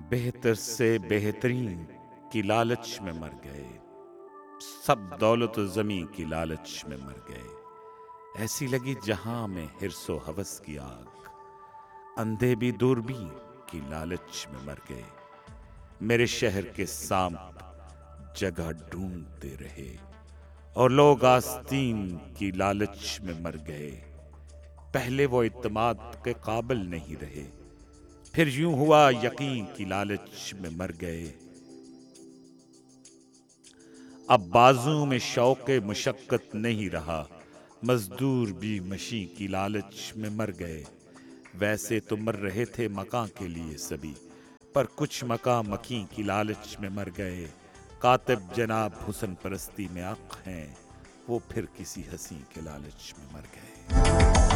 बेहतर से बेहतरीन की लालच में मर गए, सब दौलत ज़मी की लालच में मर गए। ऐसी लगी जहां में हिर्सो हवस की आग, अंधे भी दूरबीन की लालच में मर गए। मेरे शहर के सांप जगह ढूंढते रहे और लोग आस्तीन की लालच में मर गए। पहले वो इत्मीनान के काबिल नहीं रहे, फिर यूं हुआ यकीन की लालच में मर गए। अब बाजू में शौक़े मुशक्क़त नहीं रहा, मजदूर भी मशी की लालच में मर गए। वैसे तो मर रहे थे मकां के लिए सभी, पर कुछ मकां मकी की लालच में मर गए। कातिब जनाब हुस्न परस्ती में अक़ हैं, वो फिर किसी हसी के लालच में मर गए।